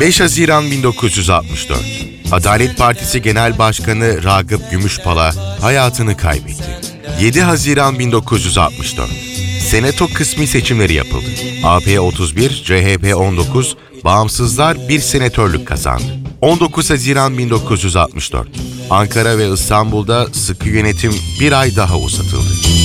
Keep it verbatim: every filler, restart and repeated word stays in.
beş Haziran bin dokuz yüz altmış dört. Adalet Partisi Genel Başkanı Ragıp Gümüşpala hayatını kaybetti. yedi Haziran bin dokuz yüz altmış dört. Senato kısmi seçimleri yapıldı. A P otuz bir, C H P on dokuz, Bağımsızlar bir senatörlük kazandı. on dokuz Haziran bin dokuz yüz altmış dört. Ankara ve İstanbul'da sıkı yönetim bir ay daha uzatıldı.